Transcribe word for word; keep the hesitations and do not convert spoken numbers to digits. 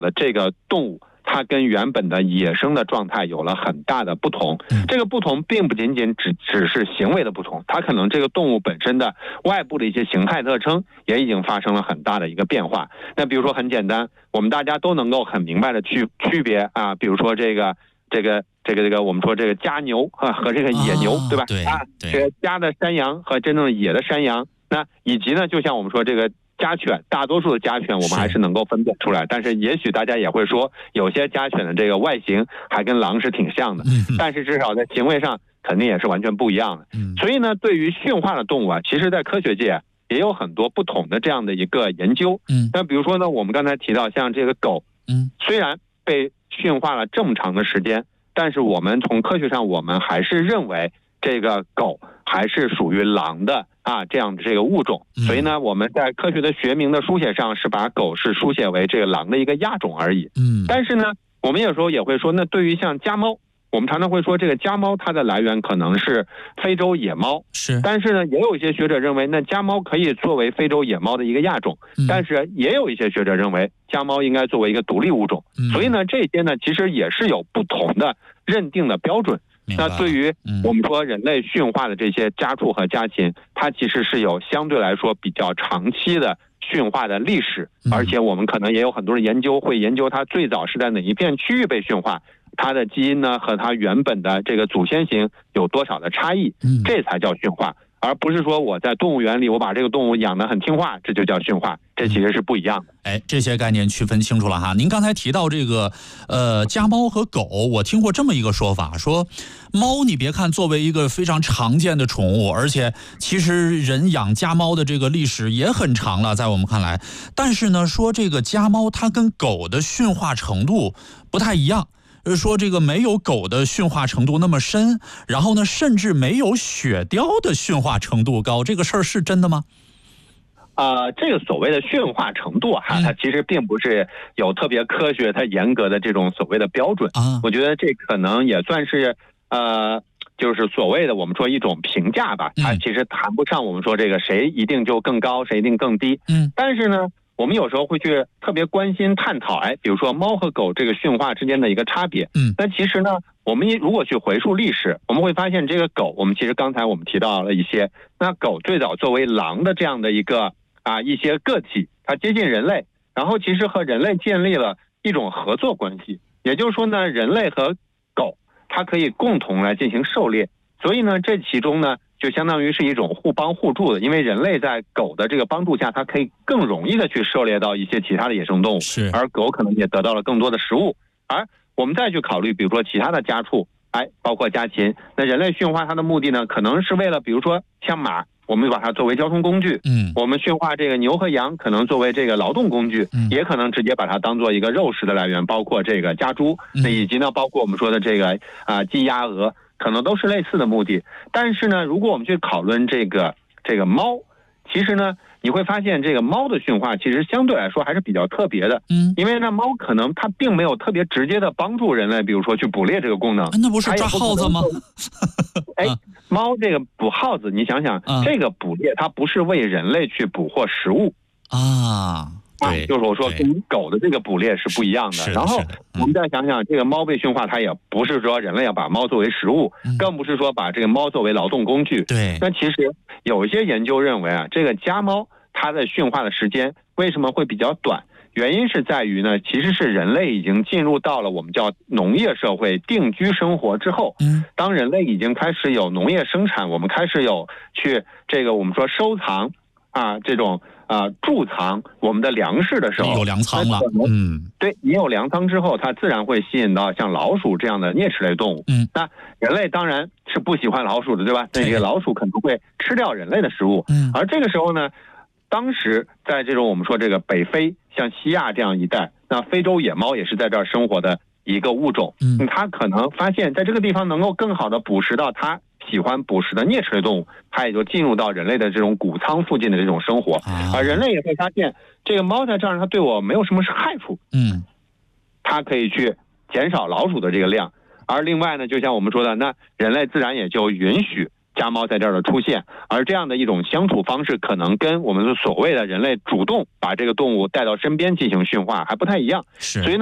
这个动物它跟原本的野生的状态有了很大的不同。这个不同并不仅仅只只是行为的不同，它可能这个动物本身的外部的一些形态特征也已经发生了很大的一个变化。那比如说很简单，我们大家都能够很明白的去区别啊，比如说这个这个这个这个我们说这个家牛啊和这个野牛， 啊、 对吧？ 对， 啊，这个家的山羊和真正的野的山羊，那以及呢，就像我们说这个家犬，大多数的家犬我们还是能够分辨出来，但是也许大家也会说，有些家犬的这个外形还跟狼是挺像的， 嗯、 但是至少在行为上肯定也是完全不一样的。 嗯、 所以呢，对于驯化的动物啊，其实在科学界也有很多不同的这样的一个研究。 嗯， 那比如说呢，我们刚才提到像这个狗， 嗯， 虽然被驯化了这么长的时间，但是我们从科学上我们还是认为这个狗还是属于狼的啊这样的这个物种。所以呢，我们在科学的学名的书写上是把狗是书写为这个狼的一个亚种而已。 嗯， 但是呢，我们有时候也会说，那对于像家猫，我们常常会说这个家猫它的来源可能是非洲野猫， 是， 但是呢，也有一些学者认为，那家猫可以作为非洲野猫的一个亚种， 嗯、 但是也有一些学者认为家猫应该作为一个独立物种。 嗯、 所以呢，这些呢其实也是有不同的认定的标准。那对于我们说人类驯化的这些家畜和家禽，它其实是有相对来说比较长期的驯化的历史，而且我们可能也有很多的研究会研究它最早是在哪一片区域被驯化，它的基因呢和它原本的这个祖先型有多少的差异，这才叫驯化，而不是说我在动物园里我把这个动物养得很听话，这就叫驯化，这其实是不一样的。 哎，这些概念区分清楚了哈。您刚才提到这个呃家猫和狗，我听过这么一个说法，说猫你别看作为一个非常常见的宠物，而且其实人养家猫的这个历史也很长了，在我们看来，但是呢说这个家猫它跟狗的驯化程度不太一样，说这个没有狗的驯化程度那么深，然后呢甚至没有雪貂的驯化程度高，这个事儿是真的吗？ 呃，这个所谓的驯化程度哈、啊，它其实并不是有特别科学、它严格的这种所谓的标准啊。我觉得这可能也算是呃，就是所谓的我们说一种评价吧。它其实谈不上我们说这个谁一定就更高，谁一定更低。嗯，但是呢，我们有时候会去特别关心探讨，哎，比如说猫和狗这个驯化之间的一个差别。嗯，那其实呢，我们如果去回溯历史，我们会发现这个狗，我们其实刚才我们提到了一些，那狗最早作为狼的这样的一个啊，一些个体，它接近人类，然后其实和人类建立了一种合作关系。也就是说呢，人类和狗它可以共同来进行狩猎，所以呢，这其中呢就相当于是一种互帮互助的，因为人类在狗的这个帮助下，它可以更容易的去狩猎到一些其他的野生动物， 是， 而狗可能也得到了更多的食物。而我们再去考虑，比如说其他的家畜，哎，包括家禽，那人类驯化它的目的呢，可能是为了，比如说像马，我们把它作为交通工具，嗯，我们驯化这个牛和羊，可能作为这个劳动工具，嗯，也可能直接把它当做一个肉食的来源，包括这个家猪，那、嗯、以及呢，包括我们说的这个啊鸡鸭鹅，可能都是类似的目的。但是呢，如果我们去讨论这个这个猫，其实呢，你会发现这个猫的驯化其实相对来说还是比较特别的，嗯，因为呢，猫可能它并没有特别直接的帮助人类，比如说去捕猎这个功能， 那不是抓耗子吗？ 哎，猫这个捕耗子，你想想，啊、这个捕猎它不是为人类去捕获食物啊。对， 就是我说跟狗的这个捕猎是不一样的。 的然后我们再想想，这个猫被驯化，它也不是说人类要把猫作为食物，嗯、更不是说把这个猫作为劳动工具。 对， 那其实有一些研究认为啊，这个家猫它的驯化的时间为什么会比较短？原因是在于呢，其实是人类已经进入到了我们叫农业社会定居生活之后，嗯，当人类已经开始有农业生产，我们开始有去这个我们说收藏啊这种。啊、呃，贮藏我们的粮食的时候， 有粮仓了，嗯， 对，你有粮仓之后，它自然会吸引到像老鼠这样的啮齿类动物。嗯，那人类当然是不喜欢老鼠的，对吧？那这个老鼠可能会吃掉人类的食物。嗯，而这个时候呢，当时在这种我们说这个北非，像西亚这样一带，那非洲野猫也是在这儿生活的一个物种。嗯，它可能发现在这个地方能够更好的捕食到它喜欢捕食的啮齿类动物，它也就进入到人类的这种谷仓附近的这种生活，而人类也会发现这个猫在这儿它对我没有什么害处，嗯，它可以去减少老鼠的这个量，而另外呢，就像我们说的，那人类自然也就允许家猫在这儿的出现，而这样的一种相处方式，可能跟我们所谓的人类主动把这个动物带到身边进行驯化还不太一样。 是， 所以